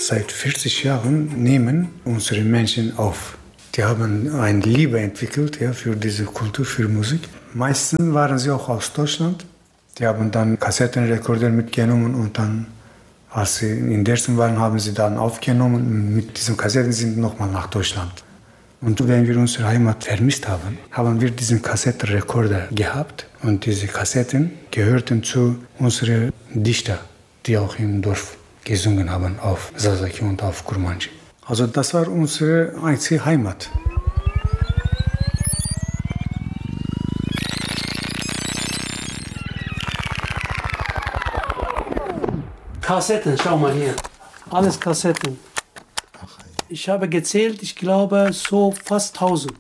seit 40 Jahren nehmen unsere Menschen auf. Die haben eine Liebe entwickelt, ja, für diese Kultur, für Musik. Meistens waren sie auch aus Deutschland. Die haben dann Kassettenrekorder mitgenommen und dann, als sie in Dresden waren, haben sie dann aufgenommen und mit diesen Kassetten sind nochmal nach Deutschland. Und wenn wir unsere Heimat vermisst haben, haben wir diesen Kassettenrekorder gehabt und diese Kassetten gehörten zu unseren Dichtern, die auch im Dorf gesungen haben, auf Sasaki und auf Kurmanji. Also das war unsere einzige Heimat. Kassetten, schau mal hier. Alles Kassetten. Ich habe gezählt, ich glaube, so fast 1000.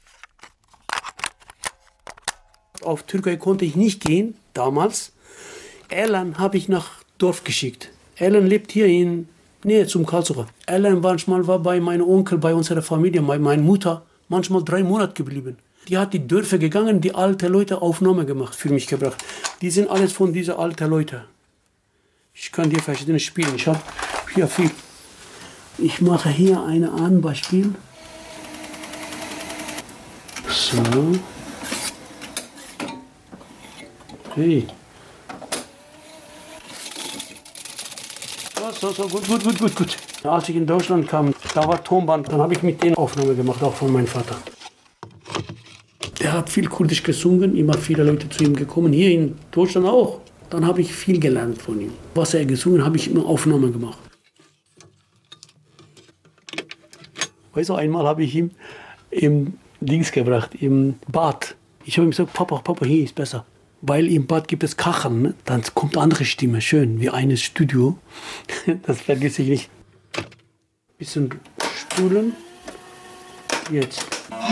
Auf Türkei konnte ich nicht gehen, damals. Erlan habe ich nach Dorf geschickt. Erlan lebt hier in Nähe zum Karlsruhe. Erlan manchmal war bei meinem Onkel, bei unserer Familie, bei meiner Mutter, manchmal 3 Monate geblieben. Die hat die Dörfer gegangen, die alten Leute Aufnahme gemacht, für mich gebracht. Die sind alles von diesen alten Leuten. Ich kann dir verschiedene spielen. Ich habe hier viel. Ich mache hier ein Beispiel. So. Hey. So, gut. Als ich in Deutschland kam, da war Tonband, dann habe ich mit denen Aufnahme gemacht, auch von meinem Vater. Der hat viel Kurdisch gesungen, immer viele Leute zu ihm gekommen, hier in Deutschland auch. Dann habe ich viel gelernt von ihm. Was er gesungen hat, habe ich immer Aufnahme gemacht. Weißt du, einmal habe ich ihm im Dings gebracht, im Bad. Ich habe ihm gesagt, Papa, hier ist besser. Weil im Bad gibt es Kacheln, ne? Dann kommt eine andere Stimme, schön, wie eines Studio. Das vergesse ich nicht. Bisschen spulen. Jetzt.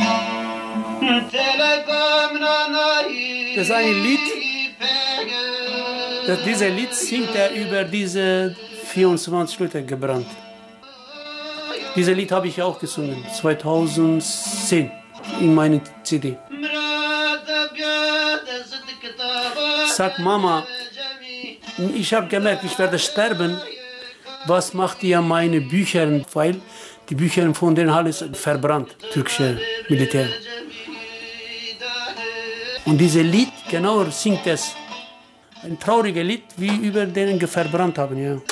Das ist ein Lied. Dieses Lied singt er über diese 24 Leute gebrannt. Dieses Lied habe ich auch gesungen, 2010, in meiner CD. Sag Mama, ich habe gemerkt, ich werde sterben. Was macht ihr meine Bücher? Weil die Bücher von denen alles verbrannt, türkische Militär. Und dieses Lied, genau singt es. Ein trauriges Lied, wie über denen verbrannt haben, ja.